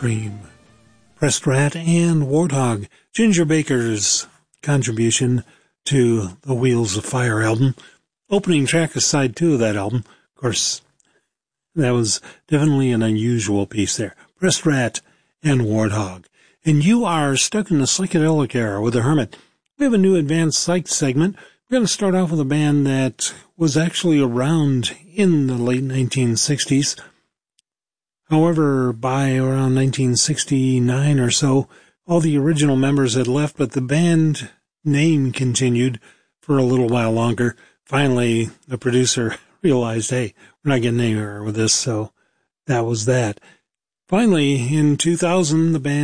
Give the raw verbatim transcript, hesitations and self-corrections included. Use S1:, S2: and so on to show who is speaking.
S1: Cream, Pressed Rat, and Warthog, Ginger Baker's contribution to the Wheels of Fire album. Opening track is side two of that album. Of course, that was definitely an unusual piece there. Pressed Rat and Warthog. And you are stuck in the psychedelic era with the Hermit. We have a new advanced psych segment. We're going to start off with a band that was actually around in the late nineteen sixties. However, by around nineteen sixty-nine or so, all the original members had left, but the band name continued for a little while longer. Finally, the producer realized, hey, we're not getting anywhere with this, so that was that. Finally, in two thousand, the band